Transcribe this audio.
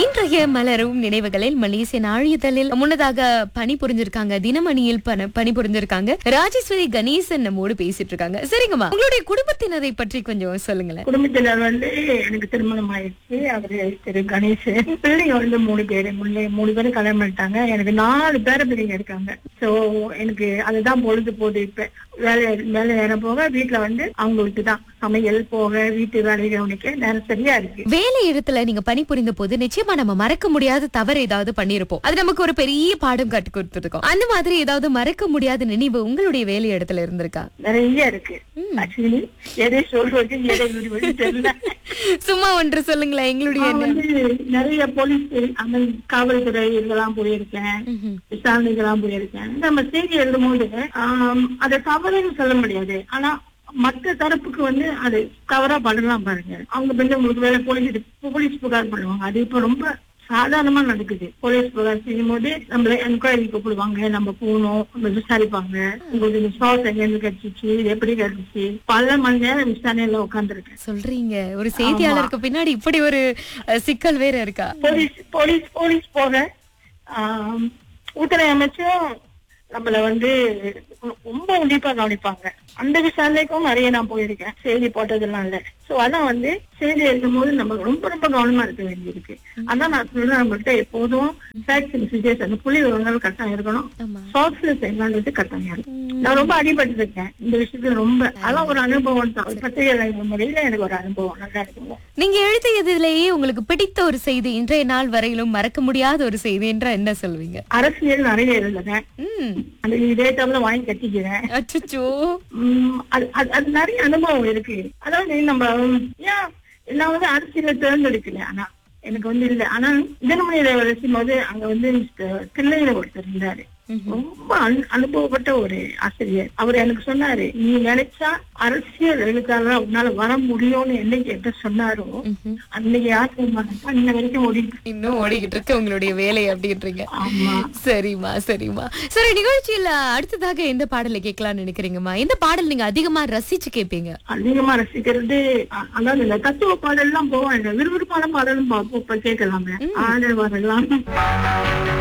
இன்றைய மலரும் நினைவுகளில் மலேசிய நாளிதழில் முன்னதாக பணிபுரிஞ்சிருக்காங்க, தினமணியில் பணிபுரிஞ்சிருக்காங்க ராஜேஸ்வரி கணேசன் நம்மோடு பேசிட்டு இருக்காங்க. சரிங்கம்மா, உங்களுடைய குடும்பத்தினரை பற்றி கொஞ்சம் சொல்லுங்களேன். குடும்பத்தினர் எனக்கு திருமணம் ஆயிடுச்சு. அவரு திரு கணேசன். பிள்ளைங்க 3 பேரு. 3 பேரும் கல்யாணம் பண்ணிட்டாங்க. எனக்கு 4 பேர பிள்ளைங்க இருக்காங்க. சோ எனக்கு அதுதான் பொழுது போகுது. இப்ப வேலை நேரம் போக வீட்டுல அவங்களுக்கு தான் சமையல் போக வீட்டு வேலை கவனிக்க நேரம் சரியா இருக்கு. வேலை இடத்துல நீங்க பணிபுரிந்த போது நிச்சயமா நம்ம மறக்க முடியாத தவறு ஏதாவது பண்ணிருப்போம். அது நமக்கு ஒரு பெரிய பாடம் கற்றுக் கொடுத்துருக்கோம். அந்த மாதிரி ஏதாவது மறக்க முடியாத நினைவு உங்களுடைய வேலை இடத்துல இருந்திருக்கா? நிறைய இருக்கு. ஆக்சுவலி எதை சொல்றது எதை விடுவது தெரியல. சும்மா ஒன்று சொல்லுங்களேன். எங்களுடைய நிறைய போலீஸ் காவல்துறை இதெல்லாம் போயிருக்கேன், விசாரணைகள்லாம் போயிருக்கேன். நம்ம செய்தி எழுதும் போது அதை தவறுன்னு சொல்ல முடியாது. ஆனா மற்ற தரப்புக்கு அது தவறா பண்ணலாம் பாருங்க. அவங்க உங்களுக்கு வேலை போலீஸ் புகார் பண்ணுவாங்க. அது இப்ப ரொம்ப சாதாரணமா நடக்குது. போலீஸ் புகார் செய்யும் போது நம்மள என்கொயரி கூப்பிடுவாங்க. நம்ம போகணும், நம்ம விசாரிப்பாங்க. உங்களுக்கு விசுவாசம் எங்க இருந்து கிடைச்சிச்சு, எப்படி கிடைச்சிச்சு, பல மணி நேரம் விசாரணையில உட்காந்துருக்கேன். சொல்றீங்க, ஒரு செய்தியாளருக்கு பின்னாடி இப்படி ஒரு சிக்கல் வேற இருக்கா? போலீஸ் போக உள்துறை அமைச்சும் நம்மள ரொம்ப உன்னிப்பா கவனிப்பாங்க. அந்த விசாரணைக்கும் நிறைய நான் போயிருக்கேன். செய்தி போட்டதெல்லாம் இல்ல. சோ அதான் செய்தி எழுதும் போது நம்ம ரொம்ப ரொம்ப கவனமா இருக்க வேண்டியிருக்கு. அதான் நான் சொல்றேன், நம்மள்கிட்ட எப்போதும் அந்த புள்ளி விவரங்கள் கட்டாயம் இருக்கணும். சாஃப்ட்வேர் எங்கான்றது கட்டாயம் இருக்கும். நான் ரொம்ப அடிபட்டு இருக்கேன் இந்த விஷயத்துல. ரொம்ப அதான் ஒரு அனுபவம் தான். பத்திரிகை முறையில எனக்கு ஒரு அனுபவம் நல்லா இருக்கும். நீங்க எழுதியதிலேயே உங்களுக்கு பிடித்த ஒரு செய்தி, இன்றைய நாள் வரையிலும் மறக்க முடியாத ஒரு செய்தி என்றா என்ன சொல்வீங்க? அரசியல் நிறைய எழுதுறேன். அந்த இதே டைம்ல வாங்கி கட்டிக்கிறேன். அச்சோ, அது நிறைய அனுபவம் இருக்கு. அதாவது நம்ம நான் அரசியல தேர்ந்தெடுக்கல. ஆனா எனக்கு இல்ல. ஆனா தினமணியில வரைக்கும் போது அங்க தில்லையில ஒருத்தர் இருந்தாரு. ரொம்ப அனுபவப்பட்ட ஒரு ஆசிரியர். அவர் எனக்கு சொன்னாரு, நீ நினைச்சா அரசியல் எழுத்தாளரா உன்னால வர முடியும்னு என்னைக்கு என்கிட்ட சொன்னாரோ அன்னைக்கு யாருக்கு இன்ன வரைக்கும் ஓடிக்கிட்டு இருக்கு உங்களுடைய வேலை அப்படின்றீங்க. ஆமா. சரிம்மா. சரி, நிகழ்ச்சியில அடுத்ததாக எந்த பாடலை கேட்கலாம்னு நினைக்கிறீங்கம்மா? எந்த பாடல் நீங்க அதிகமா ரசிச்சு கேட்பீங்க? அதிகமா ரசிக்கிறது அதாவது இந்த தத்துவ பாடல் எல்லாம் போவாங்க. விறுவிறுப்பான பாடலும் கேட்கலாமே. ஆடல் வரலாம்.